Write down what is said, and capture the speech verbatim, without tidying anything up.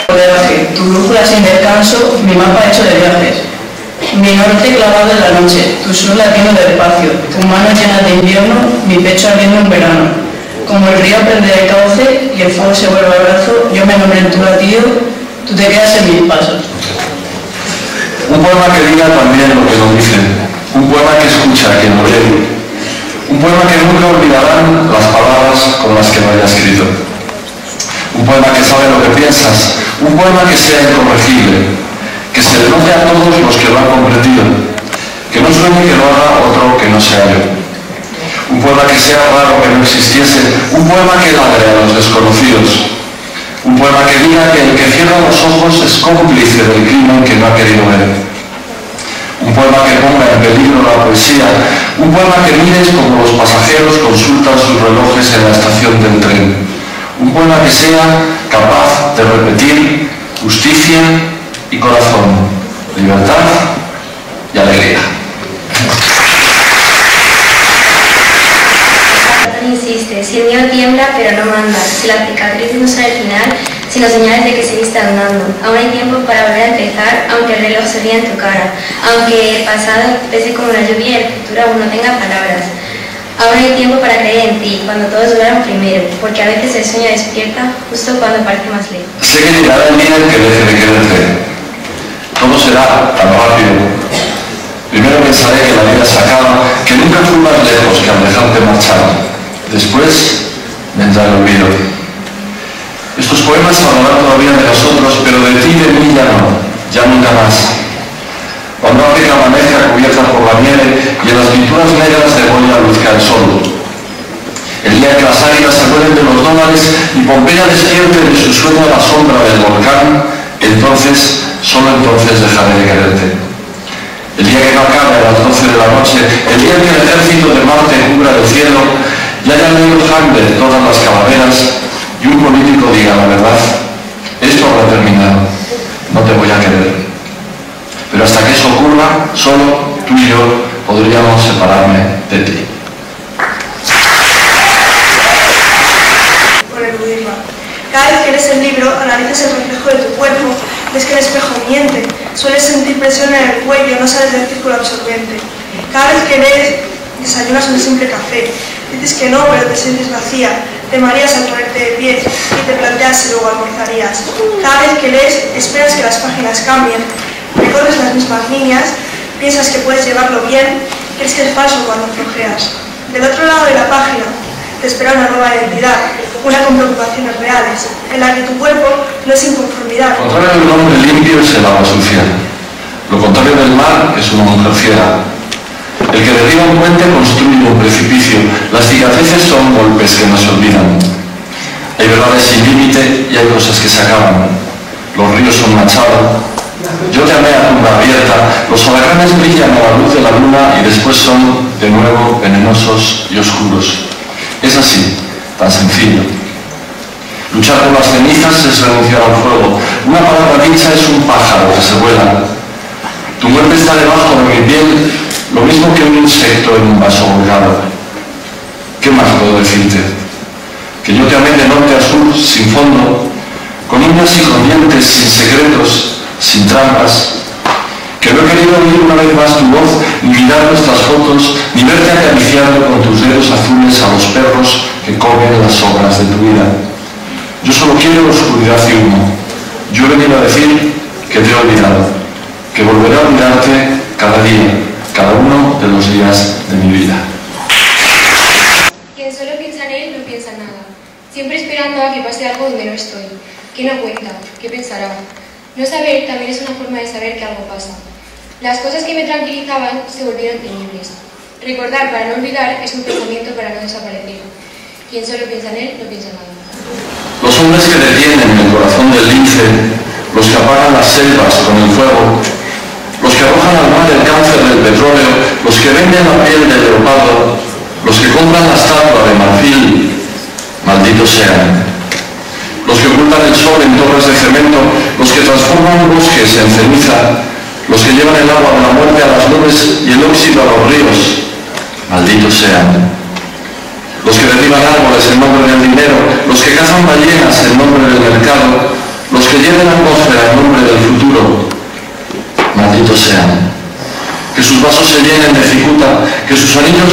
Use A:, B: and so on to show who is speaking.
A: Viaje, tu brújula sin descanso, mi mapa hecho de viajes. Mi norte clavado en la noche, tu sol latiendo despacio, tus manos llenas de invierno, mi pecho ardiendo en verano. Como el río prende el cauce y el fuego se vuelve abrazo, yo me nombré en tu latido, tú te quedas en mis pasos.
B: Un poema que diga también lo que nos dicen, un poema que escucha, que no lee, un poema que nunca olvidarán las palabras con las que lo haya escrito. Un poema que sabe lo que piensas, un poema que sea incorregible, que se le note a todos los que lo han comprendido, que no sueñe que lo haga otro que no sea yo. Un poema que sea raro que no existiese, un poema que ladre a los desconocidos, un poema que diga que el que cierra los ojos es cómplice del crimen que no ha querido ver. Un poema que ponga en peligro la poesía, un poema que mires como los pasajeros consultan sus relojes en la estación del tren. Un poema que sea capaz de repetir justicia y corazón, libertad y alegría.
C: Insiste, si el miedo tiembla pero no manda, si la cicatriz no sale al final, sino señales de que seguiste andando. Aún hay tiempo para volver a empezar, aunque el reloj se ría en tu cara, aunque el pasado pese como la lluvia y el futuro aún no tenga palabras. Aún hay tiempo para creer en ti, cuando todos dudaron primero, porque a veces el sueño despierta justo cuando parece más lejos.
B: Sé que llegará el día en que deje de quererte. Todo será tan rápido. Primero pensaré que la vida se acaba, que nunca fui más lejos que al dejarte marchar. Después vendrá el olvido. Estos poemas hablarán todavía de nosotros, pero de ti y de mí ya no, ya nunca más. Cuando África amanezca cubierta por la nieve y en las pinturas negras de Goya luzca el sol. El día en que las águilas se acuerden de los dólares y Pompeya despierte de su sueño a la sombra del volcán, entonces, solo entonces dejaré de quererte. El día que no acabe a las doce de la noche, el día en que el ejército de Marte cubra el cielo y haya leído Hamlet todas las calaveras y un político diga la verdad, esto habrá terminado, no te voy a querer. Pero hasta que eso ocurra, solo tú y yo podríamos separarme de ti.
D: Por el budismo. Cada vez que lees el libro, analizas el reflejo de tu cuerpo, ves que el espejo miente, sueles sentir presión en el cuello, no sales del círculo absorbente. Cada vez que lees, desayunas un simple café, dices que no, pero te sientes vacía, te mareas al ponerte de pie y te planteas si luego almorzarías. Cada vez que lees, esperas que las páginas cambien, recorres las mismas líneas, piensas que puedes llevarlo bien, crees que es falso cuando flojeas. Del otro lado de la página te espera una nueva identidad, una con preocupaciones reales, en la que tu cuerpo no es inconformidad.
B: Lo contrario del hombre limpio es el agua sucia. Lo contrario del mar es una mujer fiera. El que derriba un puente construye un precipicio. Las cicatrices son golpes que no se olvidan. Hay verdades sin límite y hay cosas que se acaban. Los ríos son machados. Yo te amé a tumba abierta, los alacranes brillan a la luz de la luna y después son, de nuevo, venenosos y oscuros. Es así, tan sencillo. Luchar por las cenizas es renunciar al fuego. Una palabra dicha es un pájaro que se vuela. Tu muerte está debajo de mi piel, lo mismo que un insecto en un vaso volcado. ¿Qué más puedo decirte? Que yo te amé de norte a sur, sin fondo, con uñas y con dientes, sin secretos, sin trampas, que no he querido oír una vez más tu voz, ni mirar nuestras fotos, ni verte acariciando con tus dedos azules a los perros que comen las sobras de tu vida. Yo solo quiero oscuridad y humo. Yo he venido a decir que te he olvidado, que volveré a olvidarte cada día, cada uno de los días de mi vida.
C: Quien solo piensa en él no piensa en nada, siempre esperando a que pase algo donde no estoy. ¿Qué no cuenta? ¿Qué pensará? No saber también es una forma de saber que algo pasa. Las cosas que me tranquilizaban se volvieron temibles. Recordar para no olvidar es un pensamiento para no desaparecer. Quien solo piensa en él no piensa en nada.
B: Los hombres que detienen el corazón del lince, los que apagan las selvas con el fuego, los que arrojan al mar el cáncer del petróleo, los que venden la piel del leopardo, los que compran la estatua de marfil, malditos sean. Los que ocultan el sol en torres de cemento, los que transforman bosques en ceniza, los que llevan el agua de la muerte a las nubes y el óxido a los ríos, malditos sean. Los que derriban árboles en nombre del dinero, los que cazan ballenas en nombre del mercado, los que que lleven atmósfera en nombre del futuro, malditos sean. Que sus vasos se llenen de cicuta, que sus anillos